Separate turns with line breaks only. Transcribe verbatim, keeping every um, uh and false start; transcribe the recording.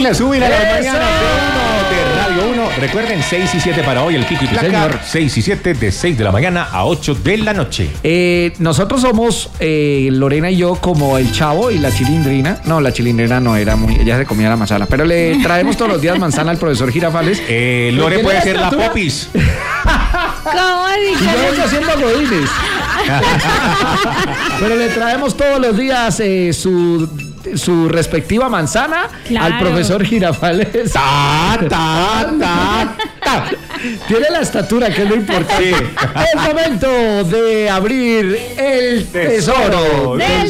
Súbila, súbila a las mañanas de uno de Radio uno. Recuerden, seis y siete para hoy, el Kiko y Placa. Señor. seis y siete de seis de la mañana a ocho de la noche.
Eh, nosotros somos, eh, Lorena y yo, como el Chavo y la Chilindrina. No, la Chilindrina no era muy... Ella se comía la manzana. Pero le traemos todos los días manzana al profesor Girafales.
Eh, Lore puede ser la Popis.
¿Cómo
Y yo vengo haciendo godines. Pero le traemos todos los días eh, su... su respectiva manzana, claro, al profesor Girafales.
Ta, ta, ta, ta.
Tiene la estatura, que es lo importante. Sí. Es momento de abrir el tesoro, tesoro del